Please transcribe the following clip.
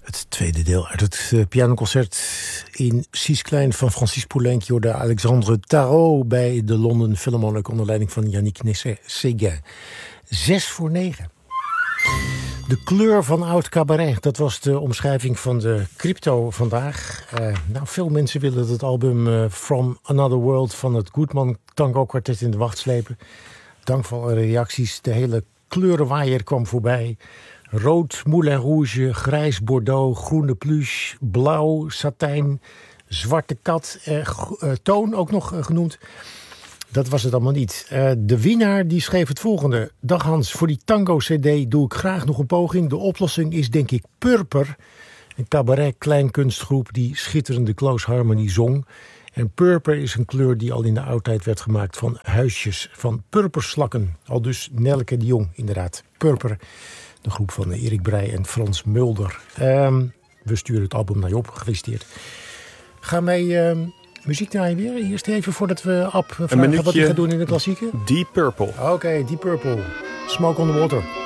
Het tweede deel uit het pianoconcert in Cis klein van Francis Poulenc. Je hoorde Alexandre Tarot bij de London Philharmonic onder leiding van Yannick Nézet-Séguin. 6:09. De kleur van oud cabaret, dat was de omschrijving van de crypto vandaag. Veel mensen willen het album From Another World van het Goodman Tango Quartet in de wacht slepen. Dank voor alle reacties. De hele kleurenwaaier kwam voorbij. Rood, Moulin Rouge, grijs Bordeaux, groene pluche, blauw, satijn, zwarte kat, toon ook nog genoemd. Dat was het allemaal niet. De winnaar die schreef het volgende. Dag Hans, voor die tango-cd doe ik graag nog een poging. De oplossing is denk ik Purper. Een cabaret-kleinkunstgroep die schitterende close harmony zong. En purper is een kleur die al in de oudheid werd gemaakt van huisjes, van purperslakken. Al dus Nelke de Jong, inderdaad. Purper, de groep van Erik Breij en Frans Mulder. We sturen het album naar je op, gefeliciteerd. Gaan wij muziek draaien weer? Eerst even voordat we vragen wat hij gaat doen in de klassieken. Deep Purple. Oké, Deep Purple. Smoke on the Water.